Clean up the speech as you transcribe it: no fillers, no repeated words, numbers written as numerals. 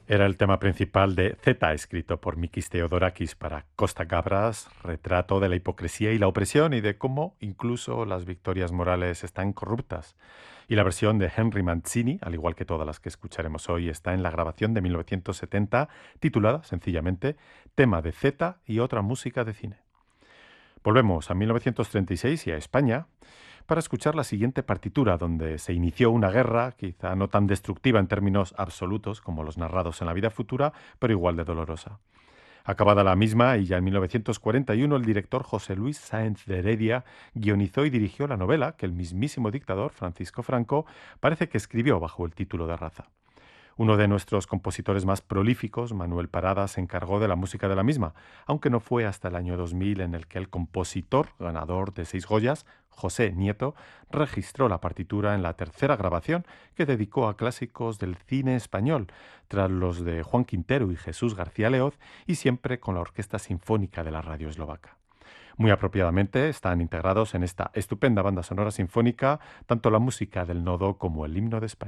Era el tema principal de Z, escrito por Mikis Theodorakis para Costa Gavras, retrato de la hipocresía y la opresión y de cómo incluso las victorias morales están corruptas. Y la versión de Henry Mancini, al igual que todas las que escucharemos hoy, está en la grabación de 1970, titulada sencillamente Tema de Z y otra música de cine. Volvemos a 1936 y a España para escuchar la siguiente partitura, donde se inició una guerra, quizá no tan destructiva en términos absolutos como los narrados en la vida futura, pero igual de dolorosa. Acabada la misma, y ya en 1941, el director José Luis Sáenz de Heredia guionizó y dirigió la novela que el mismísimo dictador, Francisco Franco, parece que escribió bajo el título de Raza. Uno de nuestros compositores más prolíficos, Manuel Parada, se encargó de la música de la misma, aunque no fue hasta el año 2000 en el que el compositor, ganador de 6 Goyas, José Nieto, registró la partitura en la tercera grabación que dedicó a clásicos del cine español, tras los de Juan Quintero y Jesús García Leoz, y siempre con la Orquesta Sinfónica de la Radio Eslovaca. Muy apropiadamente están integrados en esta estupenda banda sonora sinfónica tanto la música del nodo como el himno de España.